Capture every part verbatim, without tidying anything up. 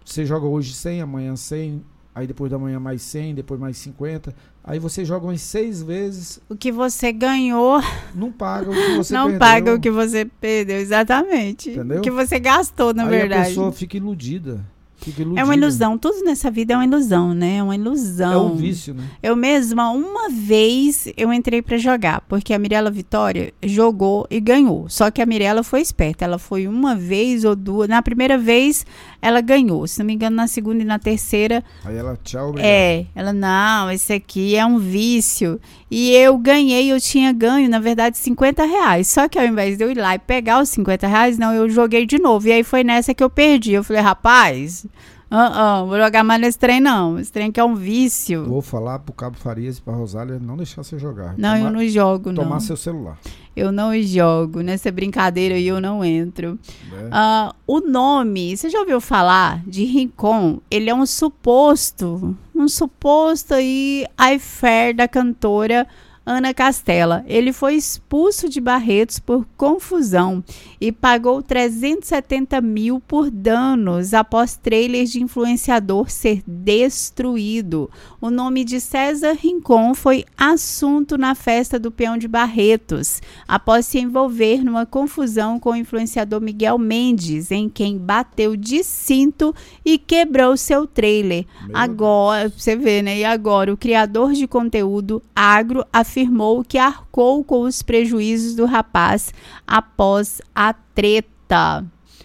você joga hoje cem, amanhã cem, aí depois da manhã mais cem, depois mais cinquenta, aí você joga umas seis vezes. O que você ganhou não paga o que você não perdeu. Não paga o que você perdeu, exatamente. Entendeu? O que você gastou, na aí verdade. Aí a pessoa fica iludida. Fica iludida. É uma ilusão, tudo nessa vida é uma ilusão, né? É uma ilusão. É um vício, né? Eu mesma, uma vez, eu entrei pra jogar, porque a Mirella Vitória jogou e ganhou. Só que a Mirella foi esperta, ela foi uma vez ou duas. Na primeira vez, ela ganhou. Se não me engano, na segunda e na terceira... Aí ela, tchau, obrigado. É, ela, não, esse aqui é um vício. E eu ganhei, eu tinha ganho, na verdade, cinquenta reais. Só que ao invés de eu ir lá e pegar os cinquenta reais, não, eu joguei de novo. E aí foi nessa que eu perdi. Eu falei, rapaz... Uh, uh, vou jogar mais nesse trem não. Esse trem que é um vício. Vou falar pro Cabo Farias e pra Rosália não deixar você jogar. Não, tomar, eu não jogo, não. Tomar seu celular. Eu não jogo. Nessa brincadeira aí eu não entro. É. Uh, o nome, você já ouviu falar de Rincon? Ele é um suposto, um suposto aí affair da cantora Ana Castela. Ele foi expulso de Barretos por confusão e pagou trezentos e setenta mil por danos após trailer de influenciador ser destruído. O nome de César Rincon foi assunto na festa do Peão de Barretos, após se envolver numa confusão com o influenciador Miguel Mendes, em quem bateu de cinto e quebrou seu trailer. Meu agora, Deus. Você vê, né? E agora, o criador de conteúdo agro afirmou afirmou que arcou com os prejuízos do rapaz após a treta.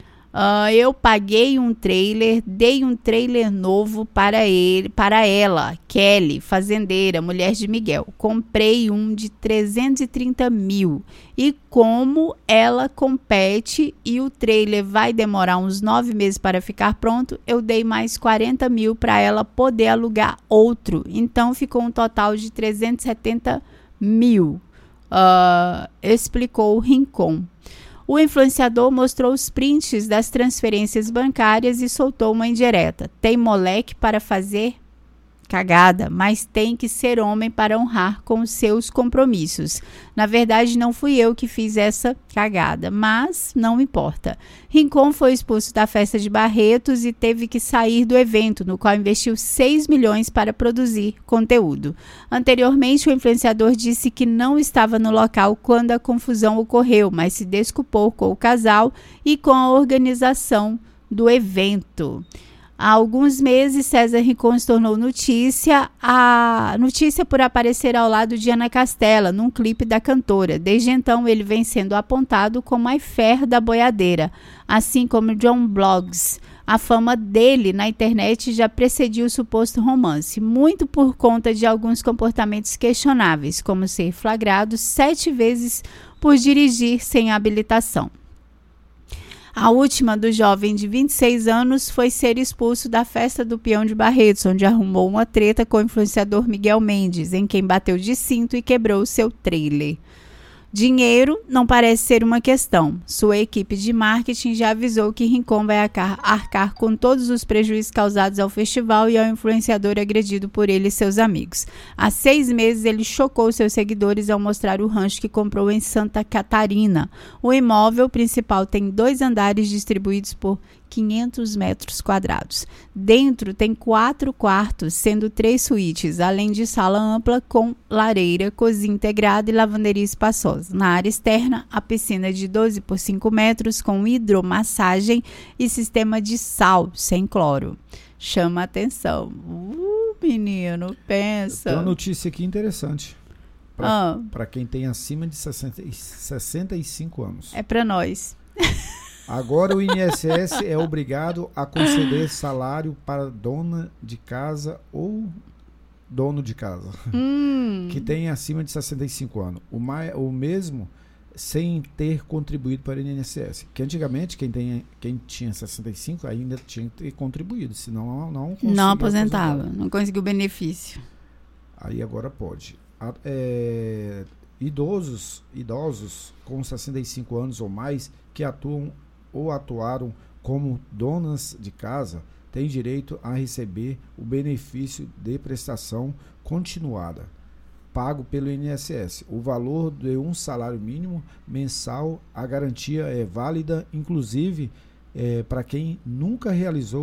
Uh, eu paguei um trailer, dei um trailer novo para ele, para ela, Kelly, fazendeira, mulher de Miguel. Comprei um de trezentos e trinta mil. E como ela compete e o trailer vai demorar uns nove meses para ficar pronto, eu dei mais quarenta mil para ela poder alugar outro. Então ficou um total de trezentos e setenta mil, uh, explicou o Rincon. O influenciador mostrou os prints das transferências bancárias e soltou uma indireta. Tem moleque para fazer cagada, mas tem que ser homem para honrar com os seus compromissos. Na verdade, não fui eu que fiz essa cagada, mas não importa. Rincon foi expulso da festa de Barretos e teve que sair do evento, no qual investiu seis milhões para produzir conteúdo. Anteriormente, o influenciador disse que não estava no local quando a confusão ocorreu, mas se desculpou com o casal e com a organização do evento. Há alguns meses, César Rincon se tornou notícia, a notícia por aparecer ao lado de Ana Castela, num clipe da cantora. Desde então, ele vem sendo apontado como a affair da boiadeira, assim como John Blogs. A fama dele na internet já precedia o suposto romance, muito por conta de alguns comportamentos questionáveis, como ser flagrado sete vezes por dirigir sem habilitação. A última do jovem de vinte e seis anos foi ser expulso da festa do Peão de Barretos, onde arrumou uma treta com o influenciador Miguel Mendes, em quem bateu de cinto e quebrou seu trailer. Dinheiro não parece ser uma questão. Sua equipe de marketing já avisou que Rincon vai arcar, arcar com todos os prejuízos causados ao festival e ao influenciador agredido por ele e seus amigos. Há seis meses, ele chocou seus seguidores ao mostrar o rancho que comprou em Santa Catarina. O imóvel principal tem dois andares distribuídos por quinhentos metros quadrados. Dentro tem quatro quartos, sendo três suítes, além de sala ampla com lareira, cozinha integrada e lavanderia espaçosa. Na área externa, a piscina de doze por cinco metros com hidromassagem e sistema de sal sem cloro. Chama a atenção. Uh, menino, pensa. Tem uma notícia aqui interessante. Para ah. quem tem acima de sessenta e cinco anos. É para nós. Agora o I N S S é obrigado a conceder salário para dona de casa ou dono de casa hum. que tem acima de sessenta e cinco anos. O, mais, o mesmo sem ter contribuído para o I N S S. Que antigamente quem, tem, quem tinha sessenta e cinco ainda tinha que ter contribuído, senão não conseguia Não aposentava, aposentar. Não conseguiu benefício. Aí agora pode. A, é, idosos, idosos com sessenta e cinco anos ou mais que atuam ou atuaram como donas de casa, têm direito a receber o benefício de prestação continuada, pago pelo I N S S. O valor de um salário mínimo mensal, a garantia é válida, inclusive, é, para quem nunca realizou